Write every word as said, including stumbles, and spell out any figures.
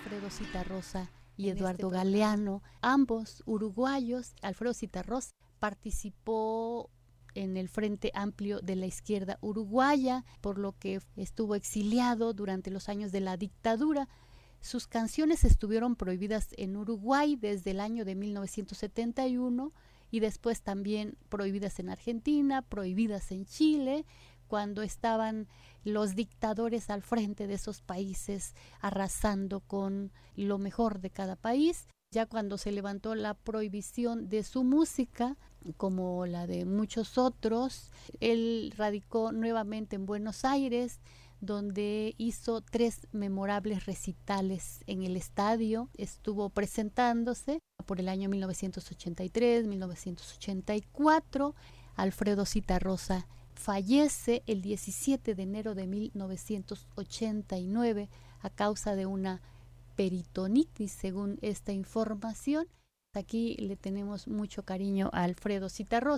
Alfredo Zitarrosa y Eduardo este Galeano, ambos uruguayos. Alfredo Zitarrosa participó en el Frente Amplio de la Izquierda Uruguaya, por lo que estuvo exiliado durante los años de la dictadura. Sus canciones estuvieron prohibidas en Uruguay desde el año de mil novecientos setenta y uno y después también prohibidas en Argentina, prohibidas en Chile, cuando estaban los dictadores al frente de esos países arrasando con lo mejor de cada país. Ya cuando se levantó la prohibición de su música, como la de muchos otros, él radicó nuevamente en Buenos Aires, donde hizo tres memorables recitales en el estadio. Estuvo presentándose por el año mil novecientos ochenta y tres, mil novecientos ochenta y cuatro. Alfredo Zitarrosa fallece el diecisiete de enero de mil novecientos ochenta y nueve a causa de una peritonitis, según esta información. Aquí le tenemos mucho cariño a Alfredo Zitarrosa.